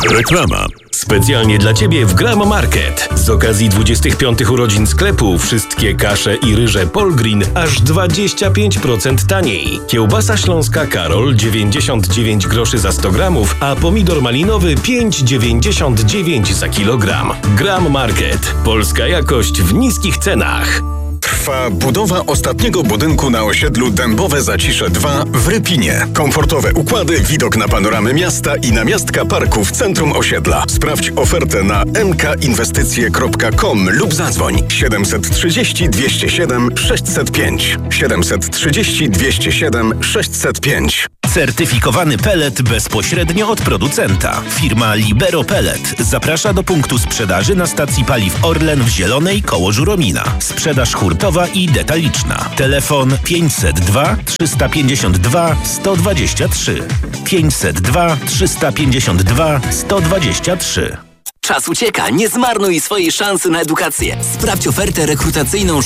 Reklama. Specjalnie dla Ciebie w Gram Market. Z okazji 25 urodzin sklepu wszystkie kasze i ryże Polgreen aż 25% taniej. Kiełbasa śląska Karol 99 groszy za 100 gramów, a pomidor malinowy 5,99 za kilogram. Gram Market. Polska jakość w niskich cenach. Trwa budowa ostatniego budynku na osiedlu Dębowe Zacisze 2 w Rypinie. Komfortowe układy, widok na panoramy miasta i namiastka parku w centrum osiedla. Sprawdź ofertę na mkinwestycje.com lub zadzwoń 730 207 605. 730 207 605. Certyfikowany pellet bezpośrednio od producenta. Firma Libero Pellet zaprasza do punktu sprzedaży na stacji paliw Orlen w Zielonej koło Żuromina. Sprzedaż hurtowa i detaliczna. Telefon 502 352 123. 502 352 123. Czas ucieka, nie zmarnuj swojej szansy na edukację. Sprawdź ofertę rekrutacyjną